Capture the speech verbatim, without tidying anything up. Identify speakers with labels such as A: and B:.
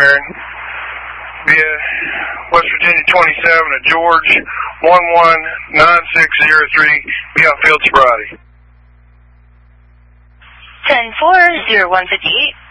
A: Aaron. Via West Virginia twenty-seven at George, one one nine six zero three, be on field sobriety.
B: ten four, zero one fifty-eight.